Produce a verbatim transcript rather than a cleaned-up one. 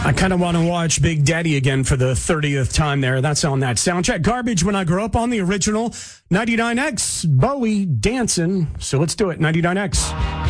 I kind of want to watch Big Daddy again for the thirtieth time there. That's on that soundtrack. Garbage When I Grow Up on the original ninety-nine X. Bowie dancing. So let's do it. ninety-nine X.